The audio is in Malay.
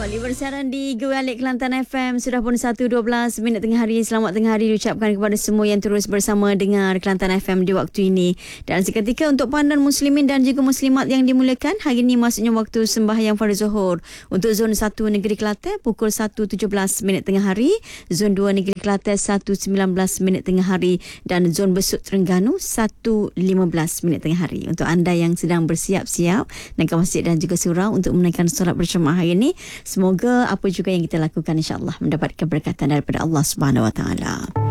Kembali bersiaran di Go Alik Kelantan FM. Sudah pun 1:12 tengah hari. Selamat tengah hari diucapkan kepada semua yang terus bersama dengar Kelantan FM di waktu ini. Dan seketika untuk pandan muslimin dan juga muslimat yang dimuliakan, hari ini masuknya waktu sembahyang fardu zuhur. Untuk zon 1 Negeri Kelantan pukul 1:17 tengah hari, zon 2 Negeri Kelantan 1:19 tengah hari dan zon Besut Terengganu 1:15 tengah hari. Untuk anda yang sedang bersiap-siap nak ke masjid dan juga surau untuk menaikkan solat berjemaah hari ini, semoga apa juga yang kita lakukan insya-Allah mendapat keberkatan daripada Allah Subhanahu Wa Taala.